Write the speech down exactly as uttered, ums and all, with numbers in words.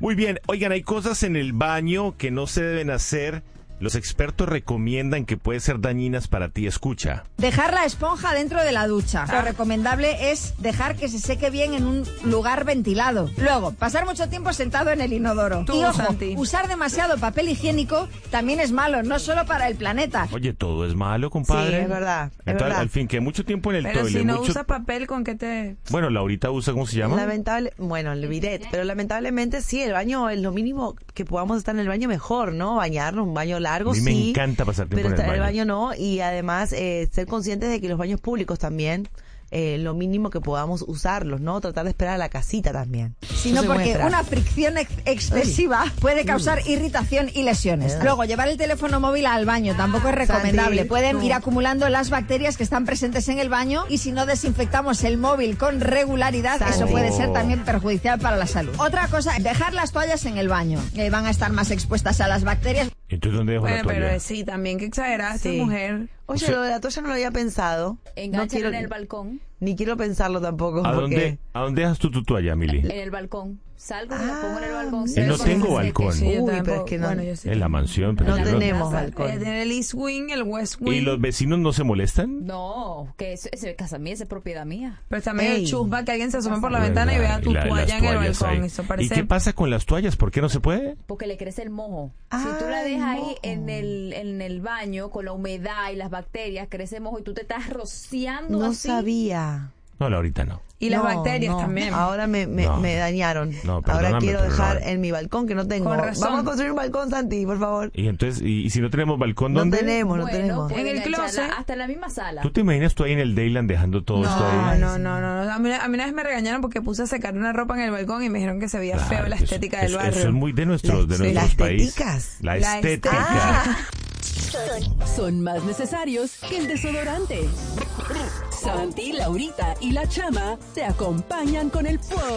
Muy bien, oigan, hay cosas en el baño que no se deben hacer. Los expertos recomiendan que pueden ser dañinas para ti. Escucha. Dejar la esponja dentro de la ducha. Lo recomendable es dejar que se seque bien en un lugar ventilado. Luego, pasar mucho tiempo sentado en el inodoro. Tú, y ojo, Santi. usar demasiado papel higiénico también es malo, no solo para el planeta. Oye, todo es malo, compadre. Sí, es verdad, es Entonces, verdad. al fin, que mucho tiempo en el Pero toile. si no mucho... usas papel, ¿con qué te...? Bueno, Laurita usa, ¿cómo se llama? Lamentable, bueno, el bidet, pero lamentablemente sí, el baño es lo mínimo que podamos estar en el baño mejor, ¿no? Bañarnos, un baño largo, A mí me sí. encanta pasar tiempo pero en el estar en el baño. baño no, y además eh, ser conscientes de que los baños públicos también, eh, lo mínimo que podamos usarlos, ¿no? Tratar de esperar a la casita también. Sino No se puede porque esperar. una fricción ex- excesiva puede causar irritación y lesiones. Eh. Luego, llevar el teléfono móvil al baño tampoco es recomendable. Santi, Pueden no. ir acumulando las bacterias que están presentes en el baño y si no desinfectamos el móvil con regularidad, Santi. eso puede ser también perjudicial para la salud. Otra cosa, dejar las toallas en el baño. Eh, van a estar más expuestas a las bacterias. Entonces, ¿dónde dejo Bueno, la toalla? pero sí, también que exageraste, Sí. mujer. Oye, O sea- lo de la toalla no lo había pensado. Enganchan no quiero, en el balcón. Ni quiero pensarlo tampoco. ¿A porque... dónde, ¿A dónde dejas tú tu toalla, Mili? En el balcón. Salgo y la pongo en el balcón. Y no Salgo tengo y se balcón. seque. Sí, yo Uy, tampoco. pero es que no- Bueno, yo sí. En la mansión. Pero No yo tenemos Casa, balcón. eh, tiene el East Wing, el West Wing. ¿Y los vecinos no se molestan? No, que eso, eso es casa mía, esa es propiedad mía. Pero está medio Ey. chusma que alguien se asome por la ¿Verdad? ventana y vea tu La- las toalla en el toallas balcón. ahí. Eso ¿Y parece... qué pasa con las toallas? ¿Por qué no se puede? Porque le crece el mojo. Si tú la Ay, dejas ahí mojo. en el, en el baño con la humedad y las bacterias, crece mojo y tú te estás rociando No así. sabía. No, Laurita no. Y las No, bacterias no. también. Ahora me, me, No. me dañaron. No, Ahora perdóname, quiero pero dejar no. en mi balcón que no tengo. Con razón. Vamos a construir un balcón, Santi, por favor. Y entonces, ¿y, y si no tenemos balcón, No dónde? tenemos, no Bueno, tenemos. pueden En el engancharla closet. hasta en la misma sala. ¿Tú te imaginas tú ahí en el Dayland dejando todo esto No, ahí? no, no, no, no. A mí, a mí una vez me regañaron porque puse a secar una ropa en el balcón y me dijeron que se veía Claro, feo la eso- estética eso, del barrio. Eso es muy de nuestros, de La- nuestros las países. teticas. La La estética. estética. Son más necesarios que el desodorante. Santi, Laurita y la Chama te acompañan con el fuego.